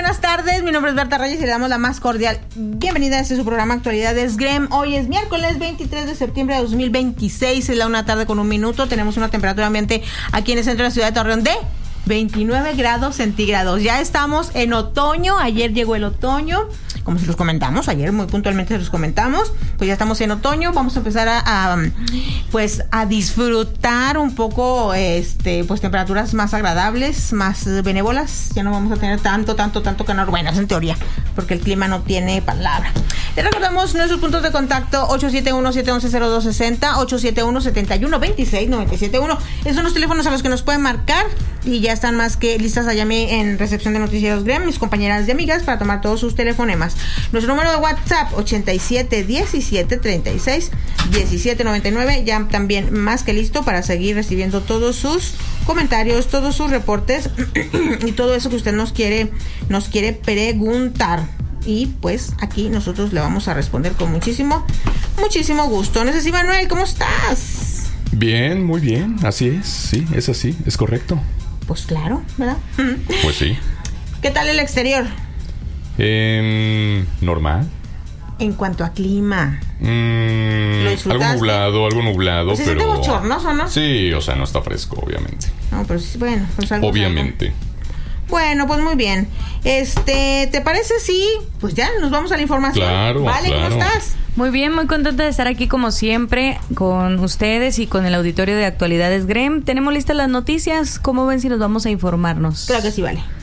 buenas tardes. Mi nombre es Berta Reyes y le damos la más cordial bienvenida a este su programa Actualidades GREM. Hoy es miércoles 23 de septiembre de 2026. Es la 1:01 p.m. Tenemos una temperatura ambiente aquí en el centro de la ciudad de Torreón de 29 grados centígrados. Ya estamos en otoño. Ayer llegó el otoño, como se los comentamos, ayer muy puntualmente se los comentamos. Pues ya estamos en otoño. Vamos a empezar a disfrutar un poco pues temperaturas más agradables, más benévolas. Ya no vamos a tener tanto calor. Bueno, es en teoría, porque el clima no tiene palabra. Les recordamos nuestros puntos de contacto: 871-711-0260, 871-7126-971. Esos son los teléfonos a los que nos pueden marcar. Y ya están más que listas allá en recepción de Noticieros GREM, mis compañeras y amigas, para tomar todos sus telefonemas. Nuestro número de WhatsApp, 87-17-36-1799. Ya también más que listo para seguir recibiendo todos sus comentarios, todos sus reportes y todo eso que usted nos quiere preguntar. Y pues aquí nosotros le vamos a responder con muchísimo gusto. No sé si, Manuel, ¿cómo estás? Bien, muy bien, así es, sí, es así, es correcto. Pues claro, ¿verdad? Pues sí. ¿Qué tal el exterior? Normal. En cuanto a clima, ¿lo disfrutaste? Algo nublado, pues pero... ¿Se siente bochornoso, no? Sí, o sea, no está fresco, obviamente. No, pero bueno, pues algo... Obviamente. Bueno, pues muy bien. ¿Te parece si pues ya nos vamos a la información? Claro, Vale, claro. ¿Cómo estás? Muy bien, muy contenta de estar aquí como siempre con ustedes y con el auditorio de Actualidades GREM. Tenemos listas las noticias. ¿Cómo ven si nos vamos a informarnos? Claro que sí, vale.